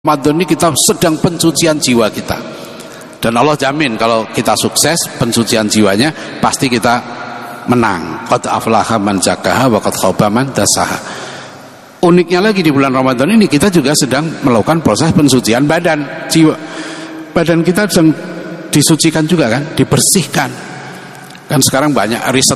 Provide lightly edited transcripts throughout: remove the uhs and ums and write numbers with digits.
Ramadan ini kita sedang pensucian jiwa kita, dan Allah jamin kalau kita sukses pensucian jiwanya pasti kita menang. Qad aflaha man zakkaha wa qad khaba man dassaha. Uniknya lagi di bulan Ramadan ini kita juga sedang melakukan proses pensucian badan, jiwa. Badan kita sedang disucikan juga kan, dibersihkan. Kan sekarang banyak riset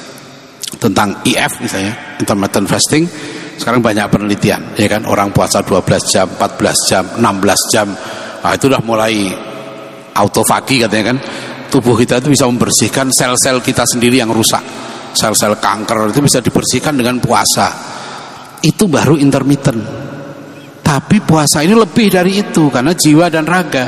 tentang IF misalnya, intermittent fasting. Sekarang banyak penelitian, ya kan, orang puasa 12 jam, 14 jam, 16 jam. Nah, itu udah mulai autofagi katanya kan. Tubuh kita itu bisa membersihkan sel-sel kita sendiri yang rusak. Sel-sel kanker itu bisa dibersihkan dengan puasa. Itu baru intermittent. Tapi puasa ini lebih dari itu karena jiwa dan raga.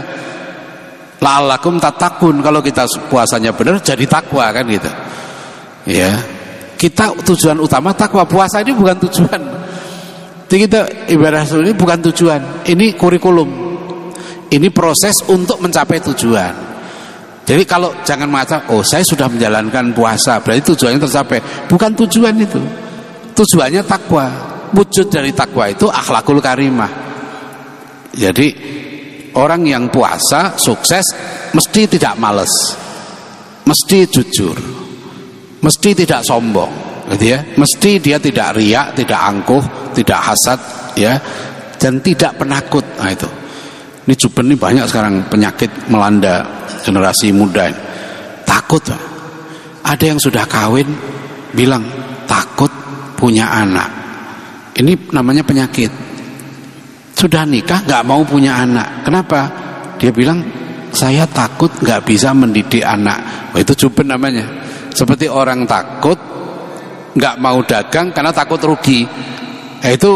La'allakum tattaqun, kalau kita puasanya benar jadi takwa kan gitu. Ya. Kita tujuan utama takwa, puasa ini bukan tujuan. Jadi kita ibadah ini bukan tujuan, ini kurikulum. Ini proses untuk mencapai tujuan. Jadi kalau jangan mengatakan, oh saya sudah menjalankan puasa, berarti tujuannya tercapai. Bukan tujuan itu. Tujuannya takwa. Wujud dari takwa itu akhlakul karimah. Jadi orang yang puasa sukses mesti tidak malas, mesti jujur, mesti tidak sombong, gitu ya. Mesti dia tidak riak, tidak angkuh, tidak hasad, ya, dan tidak penakut. Nah itu. Ini Juben ini banyak sekarang penyakit melanda generasi muda ini. Takut. Ada yang sudah kawin bilang takut punya anak. Ini namanya penyakit. Sudah nikah nggak mau punya anak. Kenapa? Dia bilang saya takut nggak bisa mendidik anak. Itu Juben namanya. Seperti orang takut nggak mau dagang karena takut rugi. Itu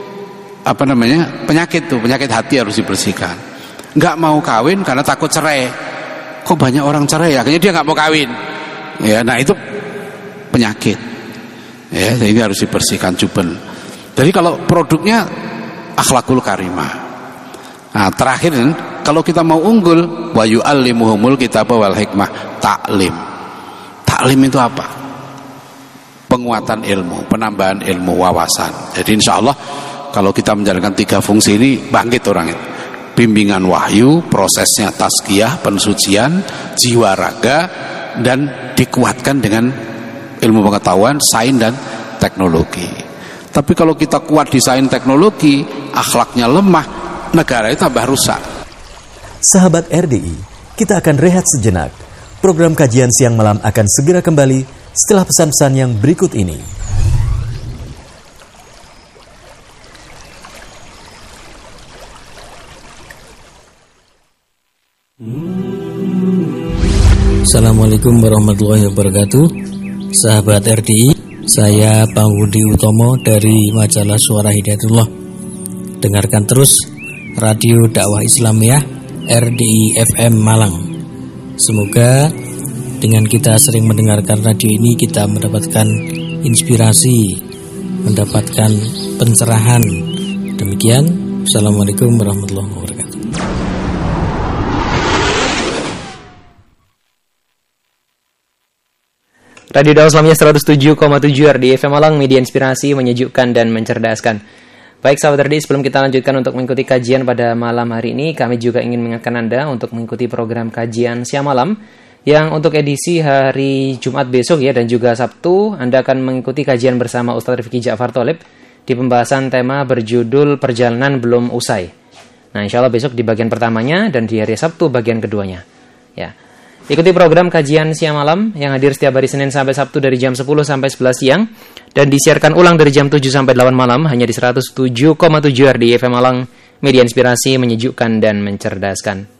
apa namanya, penyakit tuh, penyakit hati harus dibersihkan. Nggak mau kawin karena takut cerai. Kok banyak orang cerai ya? Akhirnya dia nggak mau kawin. Ya, nah itu penyakit. Ya, ini harus dibersihkan Juben. Jadi kalau produknya akhlakul karimah. Nah terakhir kalau kita mau unggul, wa yu'allimuhumul kitaba wal hikmah, taklim. Taklim itu apa? Penguatan ilmu, penambahan ilmu, wawasan. Jadi insya Allah kalau kita menjalankan 3 fungsi ini bangkit orang itu. Bimbingan wahyu, prosesnya tazkiyah, pensucian jiwa raga, dan dikuatkan dengan ilmu pengetahuan, sains dan teknologi. Tapi kalau kita kuat di sains teknologi, akhlaknya lemah, negara itu tambah rusak. Sahabat RDI, kita akan rehat sejenak. Program kajian siang malam akan segera kembali setelah pesan-pesan yang berikut ini. Assalamualaikum warahmatullahi wabarakatuh. Sahabat RDI, saya Pangudi Utomo dari majalah Suara Hidayatullah. Dengarkan terus Radio Dakwah Islamiyah RDI FM Malang. Semoga dengan kita sering mendengarkan radio ini kita mendapatkan inspirasi, mendapatkan pencerahan. Demikian, Assalamualaikum warahmatullahi wabarakatuh. Radio Dakwah Islamiyah 107,7 RDI FM Malang, media inspirasi, menyejukkan dan mencerdaskan. Baik sahabat RDI, sebelum kita lanjutkan untuk mengikuti kajian pada malam hari ini, kami juga ingin mengingatkan Anda untuk mengikuti program kajian siang malam yang untuk edisi hari Jumat besok ya, dan juga Sabtu Anda akan mengikuti kajian bersama Ustaz Rifki Ja'far Tholib di pembahasan tema berjudul Perjalanan Belum Usai. Nah, insya Allah besok di bagian pertamanya dan di hari Sabtu bagian keduanya. Ya. Ikuti program kajian siang malam yang hadir setiap hari Senin sampai Sabtu dari jam 10 sampai 11 siang dan disiarkan ulang dari jam 7 sampai 8 malam hanya di 107,7 RDI FM Malang, media inspirasi, menyejukkan dan mencerdaskan.